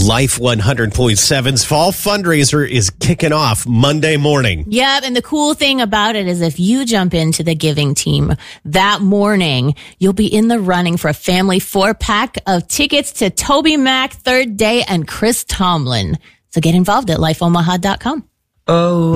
Life 100.7's fall fundraiser is kicking off Monday morning. Yep, and the cool thing about it is if you jump into the giving team that morning, you'll be in the running for a family 4-pack of tickets to Toby Mac, Third Day, and Chris Tomlin. So get involved at lifeomaha.com. Oh.